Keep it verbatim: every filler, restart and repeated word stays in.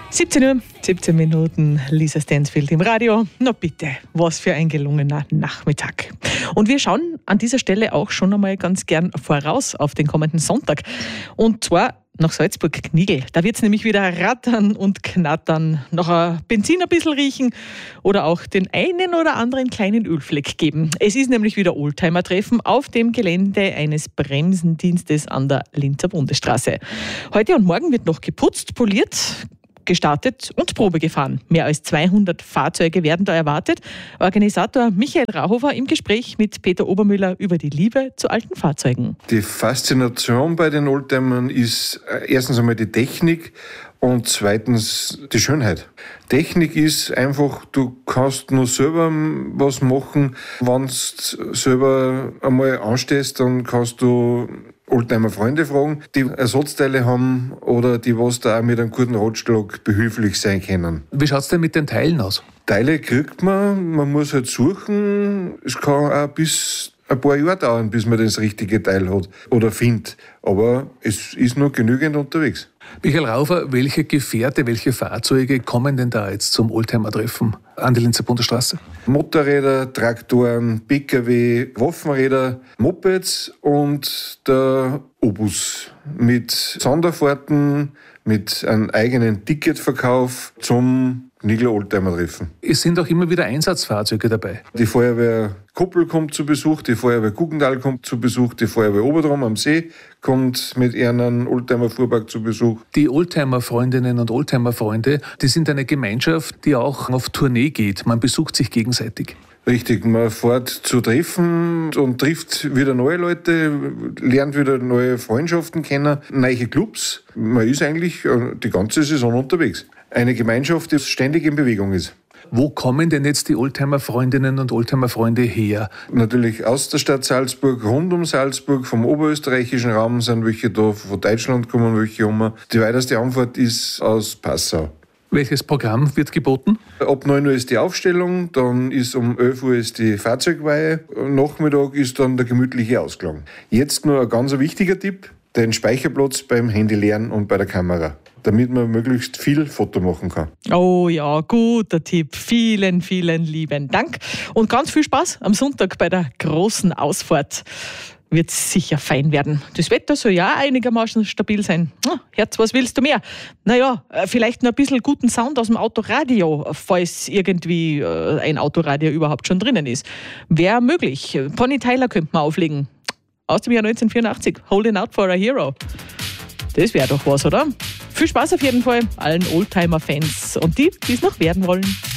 siebzehn Uhr, siebzehn Minuten, Lisa Stansfield im Radio. Na bitte, was für ein gelungener Nachmittag. Und wir schauen an dieser Stelle auch schon einmal ganz gern voraus auf den kommenden Sonntag. Und zwar nach Salzburg-Gnigl. Da wird es nämlich wieder rattern und knattern, nach ein Benzin ein bisschen riechen oder auch den einen oder anderen kleinen Ölfleck geben. Es ist nämlich wieder Oldtimer-Treffen auf dem Gelände eines Bremsendienstes an der Linzer Bundesstraße. Heute und morgen wird noch geputzt, poliert, gestartet und Probe gefahren. Mehr als zweihundert Fahrzeuge werden da erwartet. Organisator Michael Rauhofer im Gespräch mit Peter Obermüller über die Liebe zu alten Fahrzeugen. Die Faszination bei den Oldtimern ist erstens einmal die Technik und zweitens die Schönheit. Technik ist einfach, du kannst nur selber was machen. Wenn du selber einmal anstehst, dann kannst du Oldtimer-Freunde fragen, die Ersatzteile haben oder die was da auch mit einem guten Ratschlag behilflich sein können. Wie schaut es denn mit den Teilen aus? Teile kriegt man, man muss halt suchen. Es kann auch bis ein paar Jahre dauern, bis man das richtige Teil hat oder findet. Aber es ist noch genügend unterwegs. Michael Rauhofer, welche Gefährte, welche Fahrzeuge kommen denn da jetzt zum Oldtimer-Treffen an die Linzer Bundesstraße? Motorräder, Traktoren, P K W, Waffenräder, Mopeds und der Obus mit Sonderfahrten, mit einem eigenen Ticketverkauf zum Gnigl Oldtimer-Treffen. Es sind auch immer wieder Einsatzfahrzeuge dabei. Die Feuerwehr Koppel kommt zu Besuch, die Feuerwehr Guggendal kommt zu Besuch, die Feuerwehr Oberdrom am See kommt mit ihrem Oldtimer-Fuhrpark zu Besuch. Die Oldtimer-Freundinnen und Oldtimer-Freunde, die sind eine Gemeinschaft, die auch auf Tournee geht. Man besucht sich gegenseitig. Richtig, man fährt zu Treffen und trifft wieder neue Leute, lernt wieder neue Freundschaften kennen, neue Clubs. Man ist eigentlich die ganze Saison unterwegs. Eine Gemeinschaft, die ständig in Bewegung ist. Wo kommen denn jetzt die Oldtimer-Freundinnen und Oldtimer-Freunde her? Natürlich aus der Stadt Salzburg, rund um Salzburg, vom oberösterreichischen Raum sind welche da, von Deutschland kommen welche um. Die weiteste Anfahrt ist aus Passau. Welches Programm wird geboten? Ab neun Uhr ist die Aufstellung, dann ist um elf Uhr ist die Fahrzeugweihe, am Nachmittag ist dann der gemütliche Ausklang. Jetzt nur ein ganz wichtiger Tipp, den Speicherplatz beim Handy leeren und bei der Kamera, damit man möglichst viel Foto machen kann. Oh ja, guter Tipp. Vielen, vielen lieben Dank und ganz viel Spaß am Sonntag bei der großen Ausfahrt. Wird sicher fein werden. Das Wetter soll ja einigermaßen stabil sein. Ah, Herz, was willst du mehr? Naja, vielleicht noch ein bisschen guten Sound aus dem Autoradio, falls irgendwie äh, ein Autoradio überhaupt schon drinnen ist. Wäre möglich. Bonnie Tyler könnte man auflegen. Aus dem Jahr neunzehnhundertvierundachtzig. Holding Out for a Hero. Das wäre doch was, oder? Viel Spaß auf jeden Fall allen Oldtimer-Fans und die, die es noch werden wollen.